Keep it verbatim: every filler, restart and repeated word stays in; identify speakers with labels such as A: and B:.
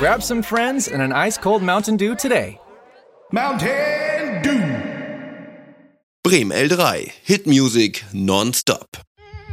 A: Grab some friends and an ice-cold Mountain Dew today.
B: Mountain Dew.
C: Bremen L drei. Hit Music nonstop.